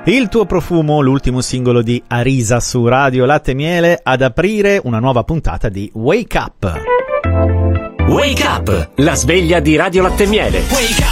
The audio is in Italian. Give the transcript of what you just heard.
Il tuo profumo, l'ultimo singolo di Arisa su Radio Latte e Miele, ad aprire una nuova puntata di Wake Up. Wake Up, la sveglia di Radio Latte e Miele.